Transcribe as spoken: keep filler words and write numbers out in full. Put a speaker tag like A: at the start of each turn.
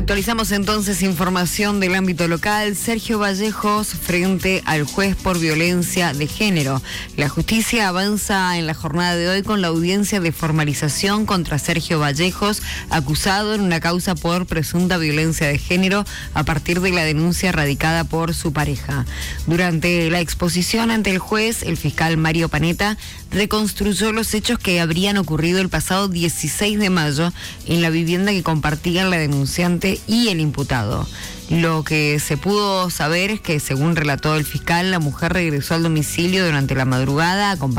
A: Actualizamos entonces información del ámbito local. Sergio Vallejos frente al juez por violencia de género. La justicia avanza en la jornada de hoy con la audiencia de formalización contra Sergio Vallejos, acusado en una causa por presunta violencia de género a partir de la denuncia radicada por su pareja. Durante la exposición ante el juez, el fiscal Mario Panetta reconstruyó los hechos que habrían ocurrido el pasado dieciséis de mayo en la vivienda que compartían la denunciante y el imputado. Lo que se pudo saber es que, según relató el fiscal, la mujer regresó al domicilio durante la madrugada acompañada